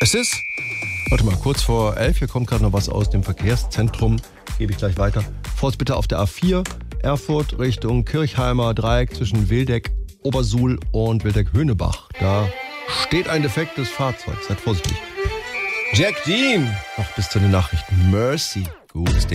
Es ist, warte mal, kurz vor 11, hier kommt gerade noch was aus dem Verkehrszentrum, gebe ich gleich weiter. Vorsicht bitte auf der A4, Erfurt Richtung Kirchheimer Dreieck zwischen Wildeck, Obersuhl und Wildeck-Höhnebach. Da steht ein defektes Fahrzeug, seid vorsichtig. Jack Dean, noch bis zu den Nachrichten. Mercy, gutes Ding.